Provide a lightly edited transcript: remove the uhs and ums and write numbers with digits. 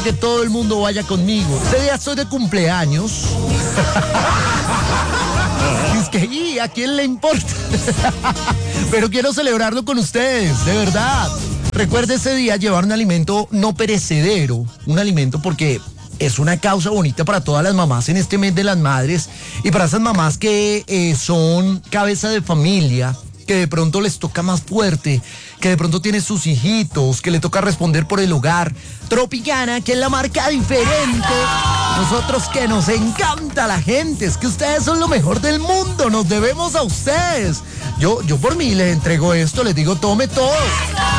que todo el mundo vaya conmigo. Ese día estoy de cumpleaños. Es que, ¿y a quién le importa? Pero quiero celebrarlo con ustedes, de verdad. Recuerde ese día llevar un alimento no perecedero, un alimento porque es una causa bonita para todas las mamás en este mes de las madres y para esas mamás que son cabeza de familia, que de pronto les toca más fuerte, que de pronto tiene sus hijitos, que le toca responder por el hogar. Tropicana, que es la marca diferente. Nosotros que nos encanta la gente, es que ustedes son lo mejor del mundo, nos debemos a ustedes. Yo por mí les entrego esto, les digo, tome todo.